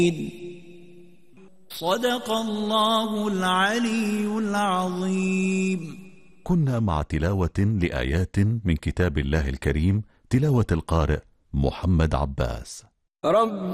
صدق الله العلي العظيم. كنا مع تلاوة لآيات من كتاب الله الكريم، تلاوة القارئ محمد عباس.